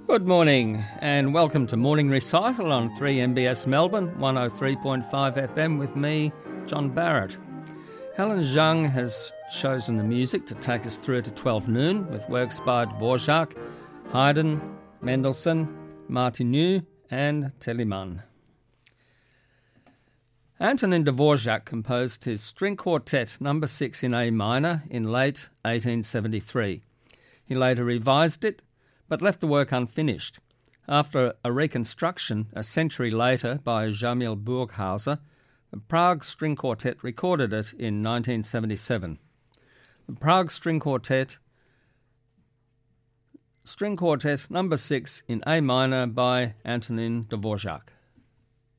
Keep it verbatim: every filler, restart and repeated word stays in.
Good morning and welcome to Morning Recital on three M B S Melbourne, one oh three point five F M with me, John Barrett. Helen Zhang has chosen the music to take us through to twelve noon with works by Dvorak, Haydn, Mendelssohn, Martinu and Telemann. Antonin Dvorak composed his string quartet number six in A minor in late eighteen seventy-three. He later revised it, but left the work unfinished. After a reconstruction a century later by Jamil Burghauser, the Prague String Quartet recorded it in nineteen seventy-seven. The Prague String Quartet, String Quartet number six in A minor by Antonin Dvorak.